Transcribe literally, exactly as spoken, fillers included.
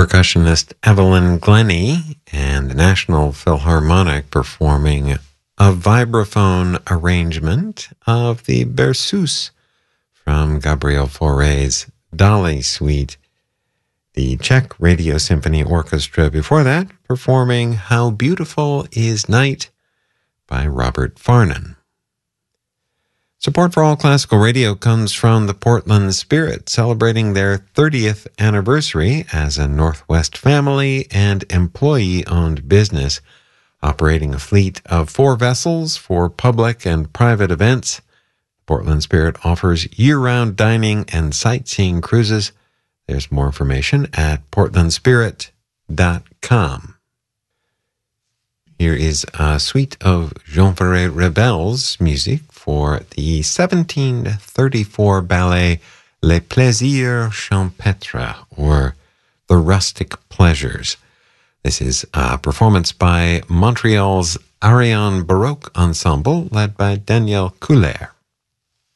percussionist Evelyn Glennie and the National Philharmonic performing a vibraphone arrangement of the Berceuse from Gabriel Fauré's Dolly Suite. The Czech Radio Symphony Orchestra before that performing How Beautiful Is Night by Robert Farnon. Support for All Classical Radio comes from the Portland Spirit, celebrating their thirtieth anniversary as a Northwest family and employee-owned business, operating a fleet of four vessels for public and private events. Portland Spirit offers year-round dining and sightseeing cruises. There's more information at portland spirit dot com. Here is a suite of Jean Ferré Rebel's music for the seventeen thirty-four ballet Les Plaisirs Champêtres, or The Rustic Pleasures. This is a performance by Montreal's Ariane Baroque Ensemble, led by Danielle Couler.